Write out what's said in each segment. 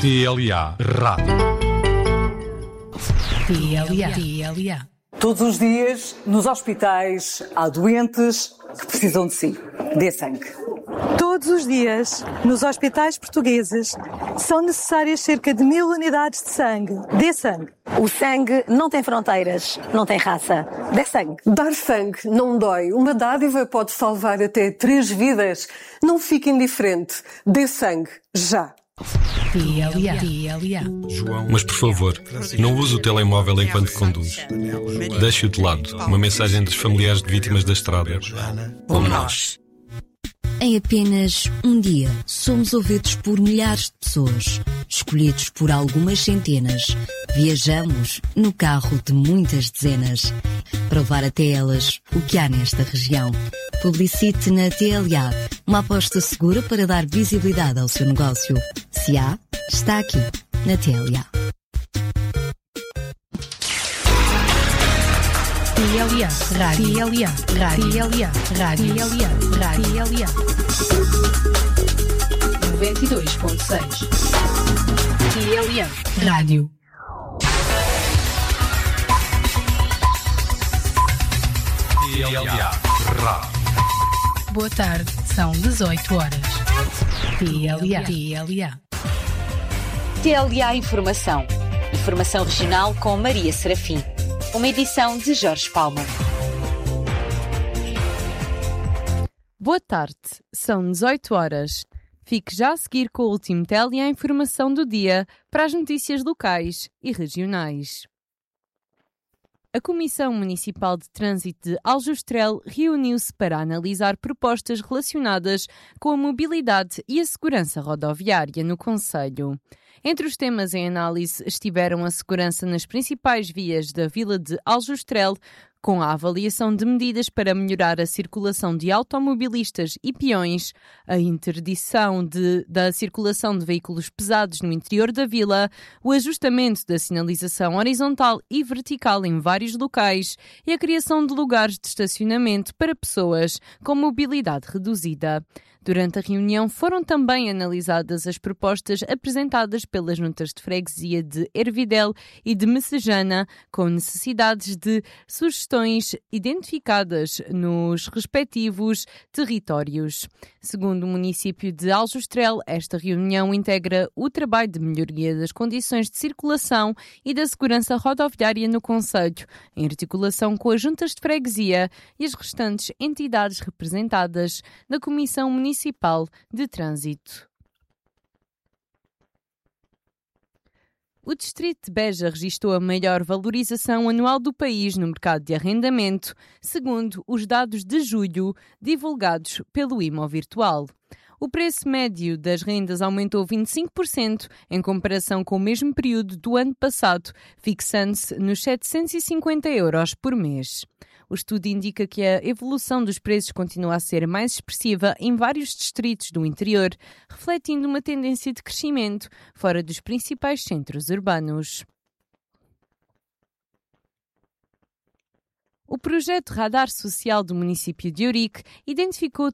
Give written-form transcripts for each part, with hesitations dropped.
TLA Rádio. TLA. Todos os dias, nos hospitais, há doentes que precisam de si. Dê sangue. Todos os dias, nos hospitais portugueses, são necessárias cerca de 1000 unidades de sangue. Dê sangue. O sangue não tem fronteiras, não tem raça. Dê sangue. Dar sangue não dói. Uma dádiva pode salvar até 3 vidas. Não fique indiferente. Dê sangue, já. TLA. Mas por favor, não use o telemóvel enquanto conduz. Deixe-o de lado. Uma mensagem dos familiares de vítimas da estrada. Como nós. Em apenas um dia, somos ouvidos por milhares de pessoas, escolhidos por algumas centenas. Viajamos no carro de muitas dezenas, para levar até elas o que há nesta região. Publicite na TLA, uma aposta segura para dar visibilidade ao seu negócio. Se há, está aqui, na TLA. TLA. Rádio. 92.6. TLA Rádio. TLA Rádio. Boa tarde, são 18 horas. TLA. TLA Informação. Informação regional com Maria Serafim. Uma edição de Jorge Palma. Boa tarde, são 18 horas. Fique já a seguir com o último TLA Informação do dia para as notícias locais e regionais. A Comissão Municipal de Trânsito de Aljustrel reuniu-se para analisar propostas relacionadas com a mobilidade e a segurança rodoviária no concelho. Entre os temas em análise estiveram a segurança nas principais vias da Vila de Aljustrel, com a avaliação de medidas para melhorar a circulação de automobilistas e peões, a interdição da circulação de veículos pesados no interior da vila, o ajustamento da sinalização horizontal e vertical em vários locais e a criação de lugares de estacionamento para pessoas com mobilidade reduzida. Durante a reunião foram também analisadas as propostas apresentadas pelas juntas de freguesia de Ervidel e de Messejana, com necessidades de sugestões identificadas nos respectivos territórios. Segundo o município de Aljustrel, esta reunião integra o trabalho de melhoria das condições de circulação e da segurança rodoviária no concelho, em articulação com as juntas de freguesia e as restantes entidades representadas na Comissão Municipal de Trânsito. O distrito de Beja registrou a maior valorização anual do país no mercado de arrendamento, segundo os dados de julho divulgados pelo IMO Virtual. O preço médio das rendas aumentou 25% em comparação com o mesmo período do ano passado, fixando-se nos 750 euros por mês. O estudo indica que a evolução dos preços continua a ser mais expressiva em vários distritos do interior, refletindo uma tendência de crescimento fora dos principais centros urbanos. O projeto Radar Social do município de Ourique identificou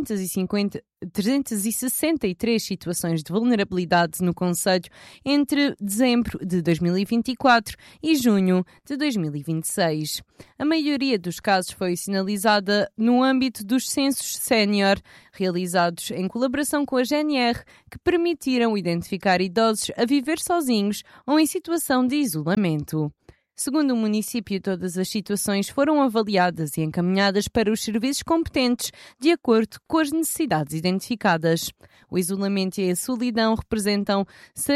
363 situações de vulnerabilidade no concelho entre dezembro de 2024 e junho de 2026. A maioria dos casos foi sinalizada no âmbito dos censos sénior, realizados em colaboração com a GNR, que permitiram identificar idosos a viver sozinhos ou em situação de isolamento. Segundo o município, todas as situações foram avaliadas e encaminhadas para os serviços competentes de acordo com as necessidades identificadas. O isolamento e a solidão representam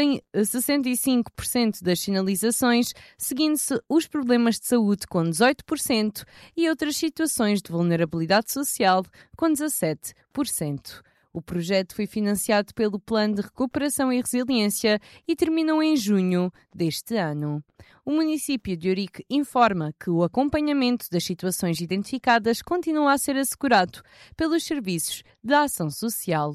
65% das sinalizações, seguindo-se os problemas de saúde com 18% e outras situações de vulnerabilidade social com 17%. O projeto foi financiado pelo Plano de Recuperação e Resiliência e terminou em junho deste ano. O município de Ourique informa que o acompanhamento das situações identificadas continua a ser assegurado pelos serviços da ação social.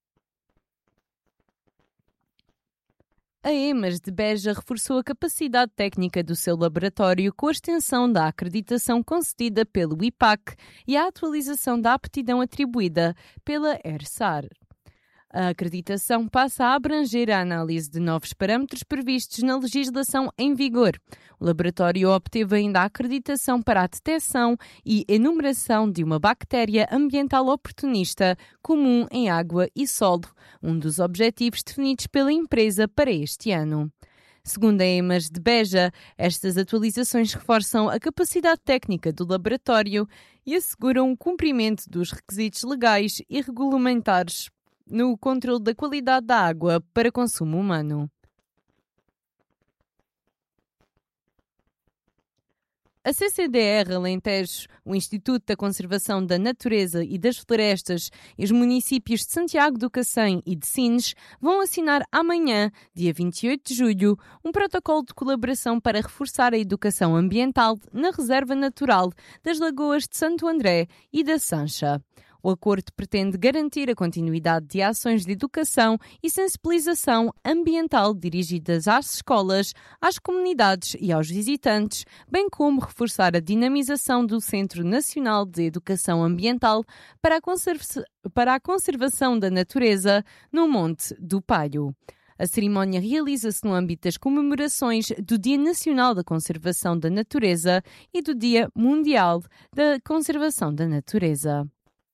A EMAS de Beja reforçou a capacidade técnica do seu laboratório com a extensão da acreditação concedida pelo IPAC e a atualização da aptidão atribuída pela ERSAR. A acreditação passa a abranger a análise de novos parâmetros previstos na legislação em vigor. O laboratório obteve ainda a acreditação para a detecção e enumeração de uma bactéria ambiental oportunista comum em água e solo, um dos objetivos definidos pela empresa para este ano. Segundo a EMAS de Beja, estas atualizações reforçam a capacidade técnica do laboratório e asseguram o cumprimento dos requisitos legais e regulamentares no controle da qualidade da água para consumo humano. A CCDR Alentejo, o Instituto da Conservação da Natureza e das Florestas e os municípios de Santiago do Cacém e de Sines vão assinar amanhã, dia 28 de julho, um protocolo de colaboração para reforçar a educação ambiental na Reserva Natural das Lagoas de Santo André e da Sancha. O acordo pretende garantir a continuidade de ações de educação e sensibilização ambiental dirigidas às escolas, às comunidades e aos visitantes, bem como reforçar a dinamização do Centro Nacional de Educação Ambiental para a conservação da natureza no Monte do Paio. A cerimónia realiza-se no âmbito das comemorações do Dia Nacional da Conservação da Natureza e do Dia Mundial da Conservação da Natureza.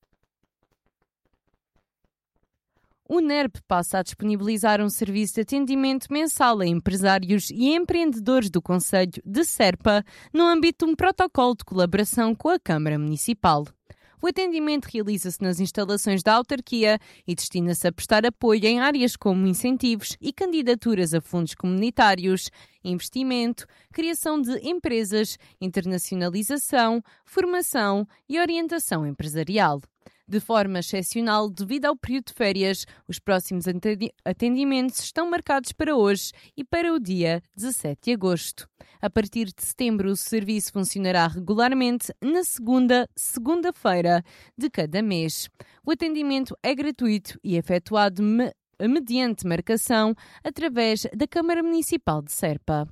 O NERP passa a disponibilizar um serviço de atendimento mensal a empresários e empreendedores do concelho de Serpa no âmbito de um protocolo de colaboração com a Câmara Municipal. O atendimento realiza-se nas instalações da autarquia e destina-se a prestar apoio em áreas como incentivos e candidaturas a fundos comunitários, investimento, criação de empresas, internacionalização, formação e orientação empresarial. De forma excepcional, devido ao período de férias, os próximos atendimentos estão marcados para hoje e para o dia 17 de agosto. A partir de setembro, o serviço funcionará regularmente na segunda-feira de cada mês. O atendimento é gratuito e efetuado mediante marcação através da Câmara Municipal de Serpa.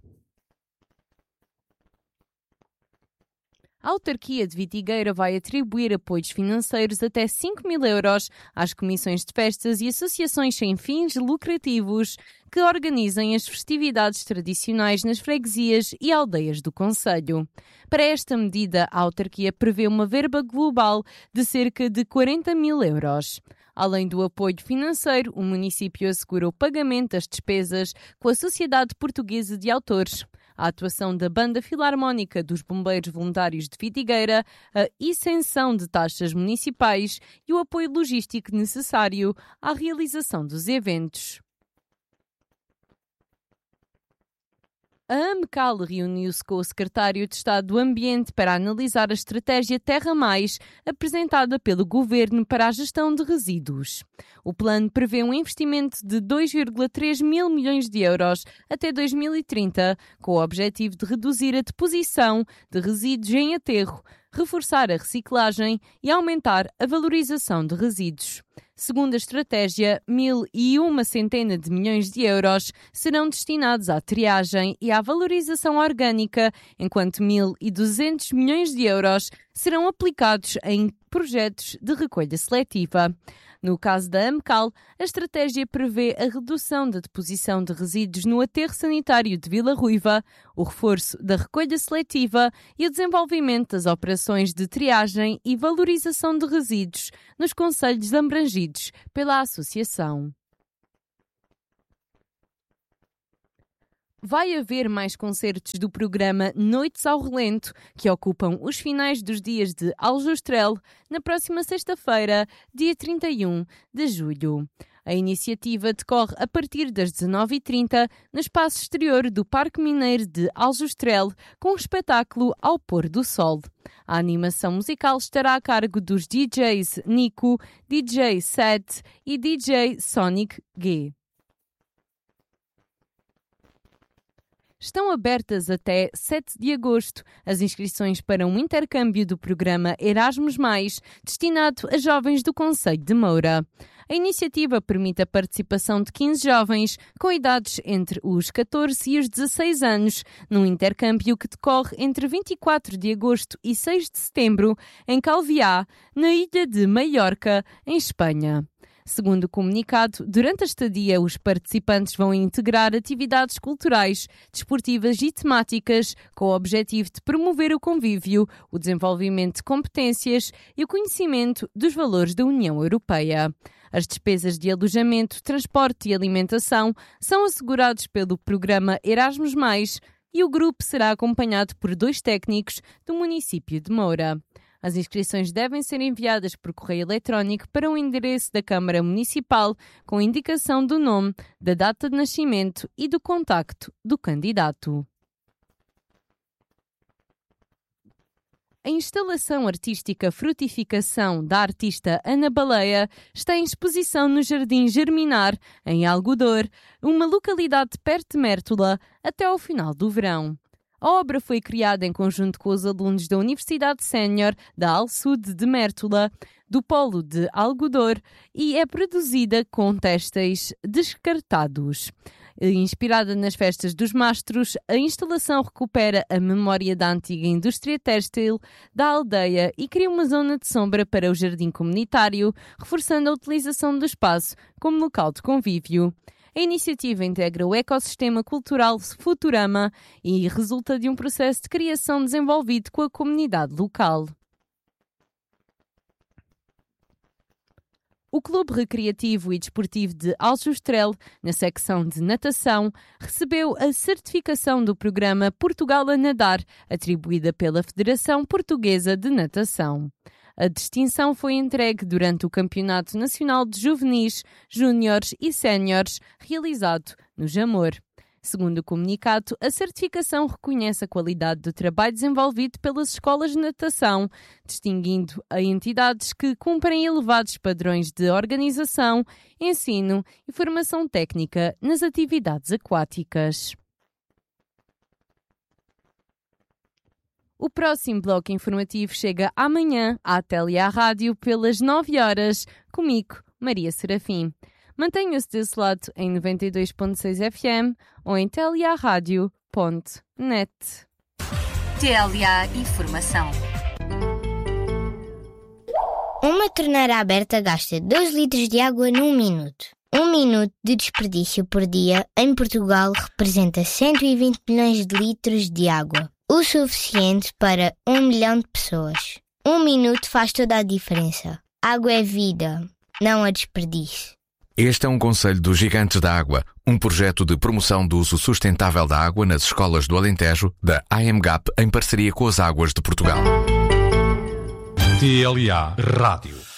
A autarquia de Vitigueira vai atribuir apoios financeiros até 5.000 euros às comissões de festas e associações sem fins lucrativos que organizem as festividades tradicionais nas freguesias e aldeias do concelho. Para esta medida, a autarquia prevê uma verba global de cerca de 40.000 euros. Além do apoio financeiro, o município assegura o pagamento das despesas com a Sociedade Portuguesa de Autores, a atuação da Banda Filarmónica dos Bombeiros Voluntários de Vitigueira, a isenção de taxas municipais e o apoio logístico necessário à realização dos eventos. A AMCAL reuniu-se com o Secretário de Estado do Ambiente para analisar a estratégia Terra Mais apresentada pelo Governo para a gestão de resíduos. O plano prevê um investimento de 2,3 mil milhões de euros até 2030, com o objetivo de reduzir a deposição de resíduos em aterro, reforçar a reciclagem e aumentar a valorização de resíduos. Segundo a estratégia, 1.100 milhões de euros serão destinados à triagem e à valorização orgânica, enquanto 1.200 milhões de euros serão aplicados em projetos de recolha seletiva. No caso da AMCAL, a estratégia prevê a redução da deposição de resíduos no aterro sanitário de Vila Ruiva, o reforço da recolha seletiva e o desenvolvimento das operações de triagem e valorização de resíduos nos concelhos abrangidos pela associação. Vai haver mais concertos do programa Noites ao Relento, que ocupam os finais dos dias de Aljustrel, na próxima sexta-feira, dia 31 de julho. A iniciativa decorre a partir das 19h30 no espaço exterior do Parque Mineiro de Aljustrel, com um espetáculo ao pôr do sol. A animação musical estará a cargo dos DJs Nico, DJ Set e DJ Sonic G. Estão abertas até 7 de agosto as inscrições para um intercâmbio do programa Erasmus+, destinado a jovens do concelho de Moura. A iniciativa permite a participação de 15 jovens com idades entre os 14 e os 16 anos, num intercâmbio que decorre entre 24 de agosto e 6 de setembro, em Calviá, na ilha de Maiorca, em Espanha. Segundo o comunicado, durante a estadia, os participantes vão integrar atividades culturais, desportivas e temáticas com o objetivo de promover o convívio, o desenvolvimento de competências e o conhecimento dos valores da União Europeia. As despesas de alojamento, transporte e alimentação são assegurados pelo programa Erasmus+, e o grupo será acompanhado por 2 técnicos do município de Moura. As inscrições devem ser enviadas por correio eletrónico para o endereço da Câmara Municipal com indicação do nome, da data de nascimento e do contacto do candidato. A instalação artística Frutificação da artista Ana Baleia está em exposição no Jardim Germinar, em Algodor, uma localidade perto de Mértola, até ao final do verão. A obra foi criada em conjunto com os alunos da Universidade Sénior da Alsud de Mértola, do Polo de Algodor, e é produzida com têxteis descartados. Inspirada nas festas dos mastros, a instalação recupera a memória da antiga indústria têxtil da aldeia e cria uma zona de sombra para o jardim comunitário, reforçando a utilização do espaço como local de convívio. A iniciativa integra o ecossistema cultural Futurama e resulta de um processo de criação desenvolvido com a comunidade local. O Clube Recreativo e Desportivo de Aljustrel, na secção de natação, recebeu a certificação do programa Portugal a Nadar, atribuída pela Federação Portuguesa de Natação. A distinção foi entregue durante o Campeonato Nacional de Juvenis, Júniores e Séniores, realizado no Jamor. Segundo o comunicado, a certificação reconhece a qualidade do trabalho desenvolvido pelas escolas de natação, distinguindo a entidades que cumprem elevados padrões de organização, ensino e formação técnica nas atividades aquáticas. O próximo bloco informativo chega amanhã à TLA Rádio pelas 9 horas, comigo, Maria Serafim. Mantenha-se desse lado em 92.6 FM ou em tlearadio.net. TLA Informação. Uma torneira aberta gasta 2 litros de água num minuto. 1 minuto de desperdício por dia em Portugal representa 120 milhões de litros de água. O suficiente para 1 milhão de pessoas. 1 minuto faz toda a diferença. Água é vida, não a desperdício. Este é um conselho dos Gigantes da Água, um projeto de promoção do uso sustentável da água nas escolas do Alentejo, da AMGAP, em parceria com as Águas de Portugal. TLA Rádio.